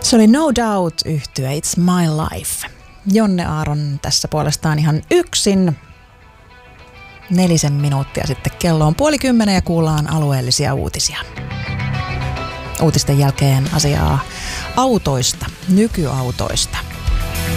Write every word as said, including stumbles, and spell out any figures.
Se oli No Doubt -yhtye It's My Life. Jonne Aaron tässä puolestaan ihan yksin. Nelisen minuuttia sitten kello on puoli kymmenen ja kuullaan alueellisia uutisia. Uutisten jälkeen asiaa autoista, nykyautoista.